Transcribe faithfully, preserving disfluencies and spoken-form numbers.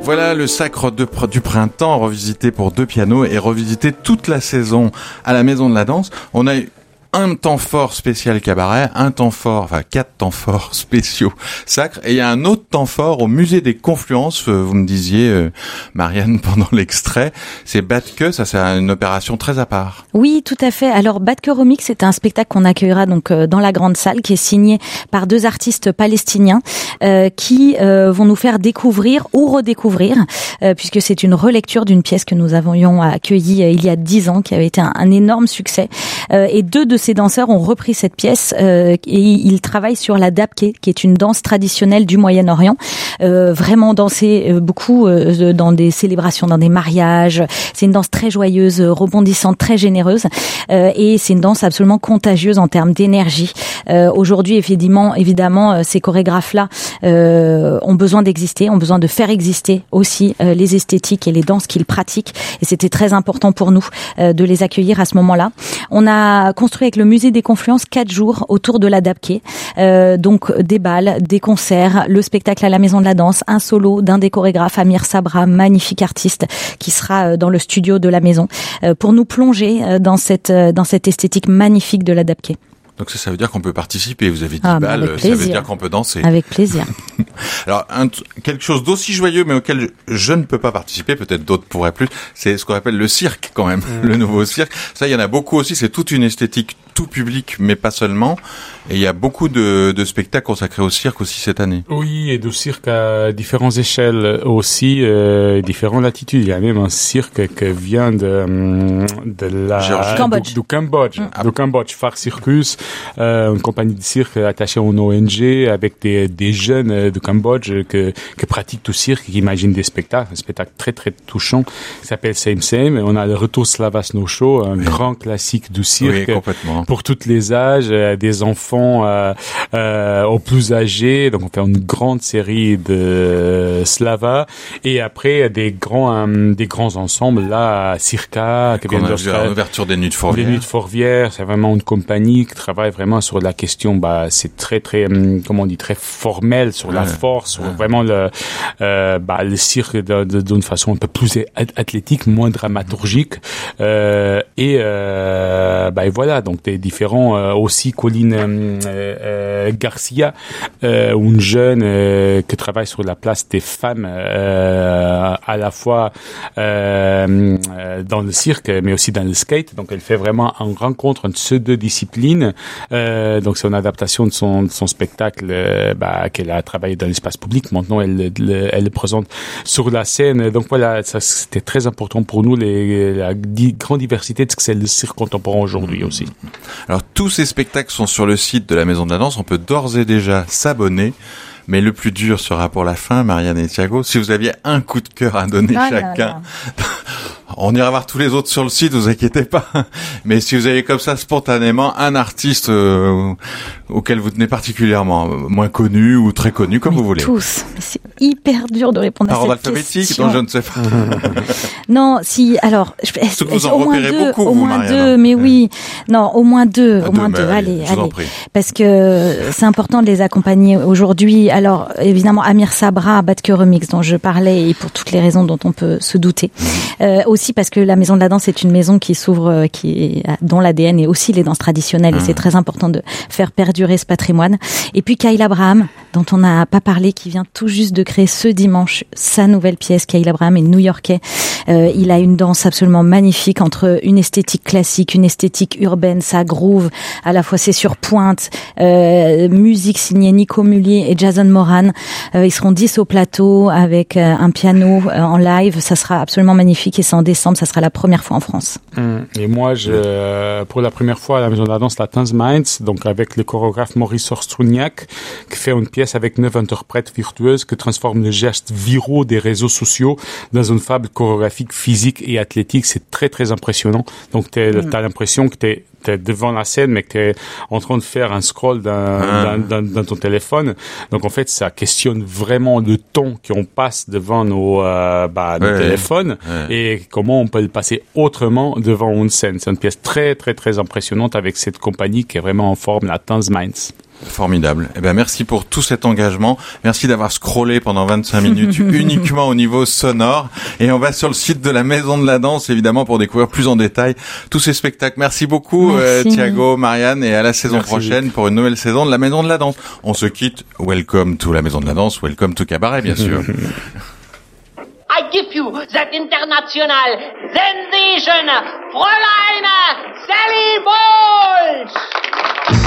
Voilà le sacre de, du printemps revisité pour deux pianos et revisité toute la saison à la Maison de la Danse. On a eu un temps fort spécial cabaret, un temps fort, enfin quatre temps forts spéciaux sacres, et il y a un autre temps fort au Musée des Confluences, vous me disiez, euh, Marianne, pendant l'extrait, c'est Batke, ça c'est une opération très à part. Oui, tout à fait. Alors Batke Remix, c'est un spectacle qu'on accueillera donc euh, dans la grande salle, qui est signé par deux artistes palestiniens euh, qui euh, vont nous faire découvrir ou redécouvrir, euh, puisque c'est une relecture d'une pièce que nous avions accueillie euh, il y a dix ans, qui avait été un, un énorme succès, euh, et deux de ces danseurs ont repris cette pièce euh, et ils travaillent sur la dabke, qui est une danse traditionnelle du Moyen-Orient, euh, vraiment dansée euh, beaucoup euh, dans des célébrations, dans des mariages. C'est une danse très joyeuse, rebondissante, très généreuse, euh, et c'est une danse absolument contagieuse en termes d'énergie. Euh, aujourd'hui, évidemment, évidemment, euh, ces chorégraphes-là euh, ont besoin d'exister, ont besoin de faire exister aussi euh, les esthétiques et les danses qu'ils pratiquent, et c'était très important pour nous euh, de les accueillir à ce moment-là. On a construit avec le Musée des Confluences quatre jours autour de la dabke, euh, donc des balles, des concerts, le spectacle à la Maison de la Danse, un solo d'un des chorégraphes, Amir Sabra, magnifique artiste, qui sera dans le studio de la Maison euh, pour nous plonger dans cette dans cette esthétique magnifique de la dabke. Donc ça, ça veut dire qu'on peut participer. Vous avez dit ah, balles, ça veut dire qu'on peut danser. Avec plaisir. Alors, un, quelque chose d'aussi joyeux, mais auquel je, je ne peux pas participer, peut-être d'autres pourraient plus, c'est ce qu'on appelle le cirque, quand même. Mmh. Le nouveau cirque. Ça, il y en a beaucoup aussi. C'est toute une esthétique, tout public, mais pas seulement. Et il y a beaucoup de, de spectacles consacrés au cirque aussi cette année. Oui, et de cirque à différentes échelles aussi, euh, différentes latitudes. Il y a même un cirque qui vient de, de la, du Cambodge. Du, du Cambodge. Mmh. Du Cambodge, Far Circus. Euh, une compagnie de cirque attachée à une O N G avec des, des jeunes de Cambodge que, qui pratiquent tout cirque, qui imaginent des spectacles, un spectacle très très touchant qui s'appelle Same Same. Et on a le Retour Slava Snow Show, un oui. grand classique du cirque, oui, complètement. Pour tous les âges, des enfants euh, euh, aux plus âgés. Donc on fait une grande série de Slava et après des grands euh, des grands ensembles là, Circa, qui vient d'Australie. L'ouverture des Nuits de Fourvière. Les Nuits de Fourvière, c'est vraiment une compagnie qui travaille vraiment sur la question, bah, c'est très, très, comment on dit, très formel sur ouais. la force, sur ouais. vraiment le, euh, bah, le cirque de, de, d'une façon un peu plus athlétique, moins dramaturgique, euh, et, euh, bah, et voilà, donc des différents, euh, aussi Colline, euh, euh, Garcia, euh, une jeune, euh, qui travaille sur la place des femmes, euh, à la fois, euh, dans le cirque, mais aussi dans le skate, donc elle fait vraiment une rencontre entre ces deux disciplines. Euh, donc c'est une adaptation de son, de son spectacle euh, bah, qu'elle a travaillé dans l'espace public. Maintenant, elle, elle, elle le présente sur la scène. Donc voilà, ça, c'était très important pour nous, les, la di- grande diversité de ce que c'est le cirque contemporain aujourd'hui aussi. Alors tous ces spectacles sont sur le site de la Maison de la Danse. On peut d'ores et déjà s'abonner. Mais le plus dur sera pour la fin, Marianne et Thiago. Si vous aviez un coup de cœur à donner non, chacun, non, non. On ira voir tous les autres sur le site, vous inquiétez pas. Mais si vous avez comme ça spontanément un artiste euh, auquel vous tenez particulièrement, moins connu ou très connu, comme mais vous voulez. Tous. Mais c'est hyper dur de répondre Par à cette alphabétique, question. donc je ne sais pas. Non, si, alors, je, que vous en au moins repérez deux, beaucoup, au vous, moins Marianne. deux, mais oui. Non, au moins deux, à au moins deux, deux. Bah, allez, je vous allez. en prie. Parce que c'est important de les accompagner aujourd'hui. Alors, évidemment, Amir Sabra, Batke Remix, dont je parlais, et pour toutes les raisons dont on peut se douter. Euh, aussi parce que la Maison de la Danse est une maison qui s'ouvre, qui est, dont l'A D N est aussi les danses traditionnelles, et c'est très important de faire perdurer ce patrimoine. Et puis Kyle Abraham, dont on n'a pas parlé, qui vient tout juste de créer ce dimanche sa nouvelle pièce. Kyle Abraham est new-yorkais. Euh, il a une danse absolument magnifique entre une esthétique classique, une esthétique urbaine, ça groove, à la fois c'est sur pointe, euh, musique signée Nico Mullier et Jason Moran. Euh, ils seront dix au plateau avec euh, un piano euh, en live. Ça sera absolument magnifique, et c'est en décembre, ça sera la première fois en France. Et moi, je, euh, pour la première fois à la Maison de la Danse, la Tanz Minds, donc avec le chorégraphe Maurice Orstruniak, qui fait une pièce avec neuf interprètes virtueuses qui transforment les gestes viraux des réseaux sociaux dans une fable chorégraphique, physique et athlétique. C'est très, très impressionnant. Donc, t'es, mmh. t'as l'impression que t'es, t'es devant la scène, mais que t'es en train de faire un scroll dans, ah. dans, dans, dans ton téléphone. Donc, en fait, ça questionne vraiment le temps qu'on passe devant nos, euh, bah, nos ouais, téléphones ouais. et comment on peut le passer autrement devant une scène. C'est une pièce très, très, très impressionnante avec cette compagnie qui est vraiment en forme, la Tanz Minds. Formidable. Eh ben, merci pour tout cet engagement. Merci d'avoir scrollé pendant vingt-cinq minutes uniquement au niveau sonore. Et on va sur le site de la Maison de la Danse, évidemment, pour découvrir plus en détail tous ces spectacles. Merci beaucoup, merci. Euh, Thiago, Marianne, et à la saison merci prochaine beaucoup. Pour une nouvelle saison de la Maison de la Danse. On se quitte. Welcome to la Maison de la Danse. Welcome to Cabaret, bien sûr. I give you that international sensation, Fräulein Sally Bowles!